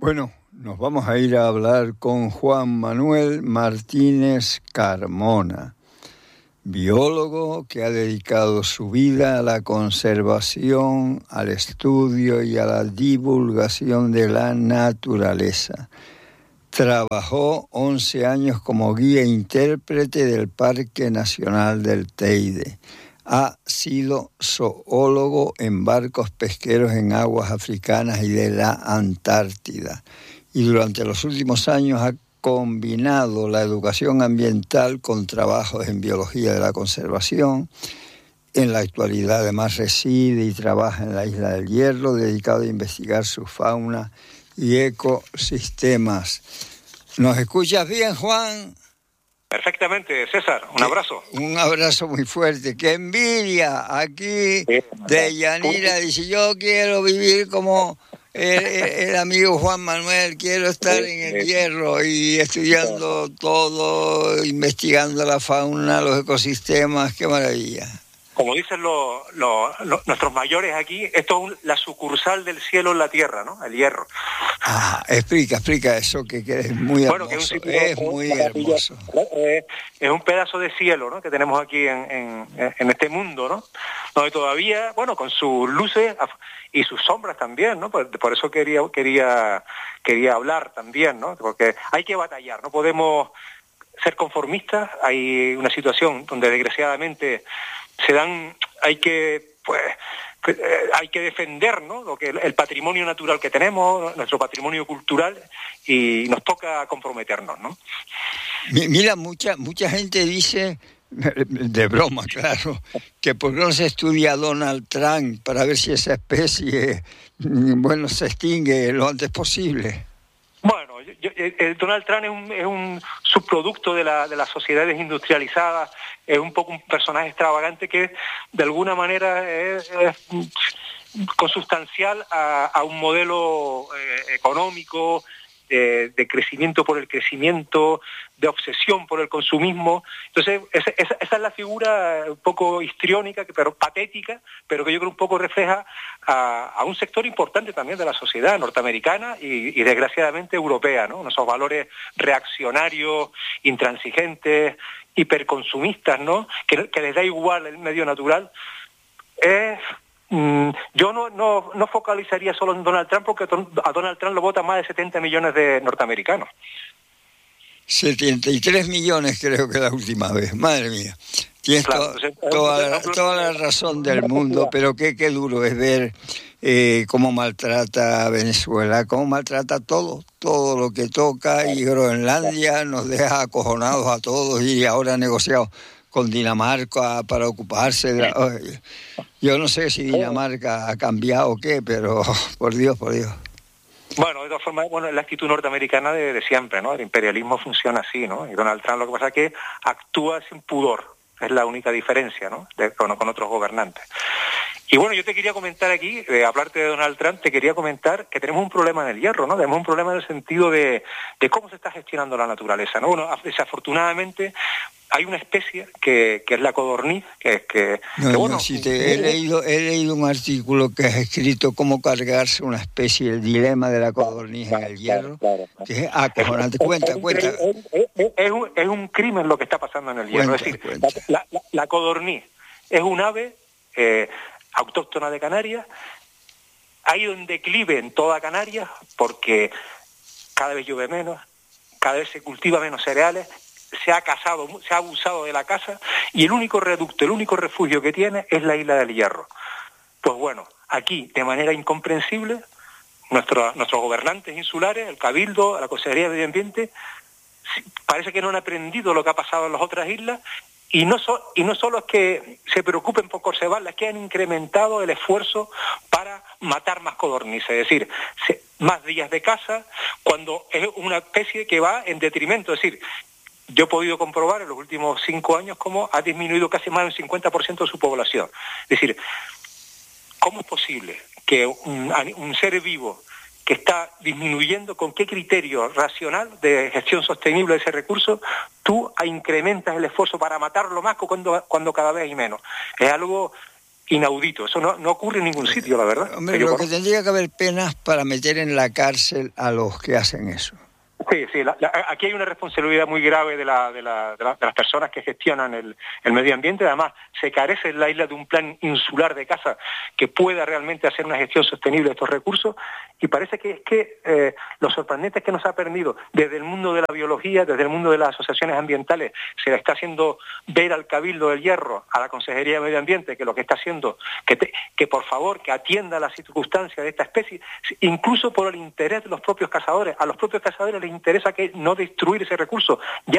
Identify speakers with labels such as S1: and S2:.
S1: Bueno, nos vamos a ir a hablar con Juan Manuel Martínez Carmona, biólogo que ha dedicado su vida a la conservación, al estudio y a la divulgación de la naturaleza. Trabajó 11 años como guía e intérprete del Parque Nacional del Teide. Ha sido zoólogo en barcos pesqueros en aguas africanas y de la Antártida. Y durante los últimos años ha combinado la educación ambiental con trabajos en biología de la conservación. En la actualidad además reside y trabaja en la Isla del Hierro, dedicado a investigar su fauna y ecosistemas. ¿Nos escuchas bien, Juan?
S2: Perfectamente, César, un abrazo.
S1: Un abrazo muy fuerte. ¡Qué envidia! Aquí de Yanira dice, yo quiero vivir como el amigo Juan Manuel, quiero estar en el Hierro y estudiando todo, investigando la fauna, los ecosistemas, qué maravilla.
S2: Como dicen nuestros mayores aquí, esto es la sucursal del cielo en la tierra, ¿no? El Hierro.
S1: Explica eso, que es muy hermoso. Que es muy hermoso.
S2: Es un pedazo de cielo, ¿no? Que tenemos aquí en este mundo, ¿no? Donde todavía, bueno, con sus luces y sus sombras también, ¿no? Por eso quería hablar también, ¿no? Porque hay que batallar, no podemos ser conformistas. Hay una situación donde desgraciadamente hay que defender, ¿no? Lo que el patrimonio natural que tenemos, nuestro patrimonio cultural, y nos toca comprometernos, ¿no?
S1: Mira, mucha gente dice, de broma, claro, que por qué no se estudia a Donald Trump para ver si esa especie, se extingue lo antes posible.
S2: Bueno, Donald Trump es un subproducto de las sociedades industrializadas, es un poco un personaje extravagante que de alguna manera es consustancial a un modelo económico de crecimiento por el crecimiento, de obsesión por el consumismo. Entonces, esa es la figura un poco histriónica, pero patética, pero que yo creo un poco refleja a un sector importante también de la sociedad norteamericana y desgraciadamente europea, ¿no? Esos valores reaccionarios, intransigentes, hiperconsumistas, ¿no? Que les da igual el medio natural. Yo no focalizaría solo en Donald Trump, porque a Donald Trump lo votan más de 70 millones de norteamericanos.
S1: 73 millones creo que la última vez, madre mía. Tienes toda la razón del mundo, pero qué duro es ver cómo maltrata a Venezuela, cómo maltrata todo lo que toca, y Groenlandia nos deja acojonados a todos, y ahora ha negociado con Dinamarca para ocuparse de yo no sé si Dinamarca ha cambiado o qué, pero por Dios.
S2: Bueno, de todas formas, la actitud norteamericana de siempre, ¿no? El imperialismo funciona así, ¿no? Y Donald Trump lo que pasa es que actúa sin pudor, es la única diferencia, ¿no? Con otros gobernantes. Y bueno, yo te quería comentar aquí, hablarte de Donald Trump, te quería comentar que tenemos un problema en el Hierro, ¿no? Tenemos un problema en el sentido de cómo se está gestionando la naturaleza, ¿no? Bueno, desafortunadamente hay una especie que es la codorniz, he
S1: leído un artículo que has escrito, cómo cargarse una especie, el dilema de la codorniz en el Hierro, que es acojonante. Cuenta.
S2: Es un crimen lo que está pasando en el Hierro. Es decir, la codorniz es un ave autóctona de Canarias, ha ido en declive en toda Canarias porque cada vez llueve menos, cada vez se cultiva menos cereales, se ha abusado de la caza, y el único reducto, el único refugio que tiene es la isla del Hierro. Pues bueno, aquí, de manera incomprensible, nuestros gobernantes insulares, el Cabildo, la Consejería de Medio Ambiente, parece que no han aprendido lo que ha pasado en las otras islas, y no solo es que se preocupen por conservarlas, es que han incrementado el esfuerzo para matar más codornices, es decir, más días de caza, cuando es una especie que va en detrimento. Es decir, yo he podido comprobar en los últimos 5 años cómo ha disminuido casi más del 50% de su población. Es decir, ¿cómo es posible que un ser vivo que está disminuyendo, con qué criterio racional de gestión sostenible de ese recurso, tú incrementas el esfuerzo para matarlo más cuando cada vez hay menos? Es algo inaudito. Eso no ocurre en ningún sitio, la verdad.
S1: Hombre, lo que tendría que haber penas para meter en la cárcel a los que hacen eso.
S2: Sí, aquí hay una responsabilidad muy grave de las personas que gestionan el medio ambiente. Además, se carece en la isla de un plan insular de caza que pueda realmente hacer una gestión sostenible de estos recursos, y parece que lo sorprendente es que nos ha permitido, desde el mundo de la biología, desde el mundo de las asociaciones ambientales, se le está haciendo ver al Cabildo del Hierro, a la Consejería de Medio Ambiente, que lo que está haciendo, que por favor, que atienda las circunstancias de esta especie, incluso por el interés de los propios cazadores. A los propios cazadores les interesa que no destruir ese recurso. Ya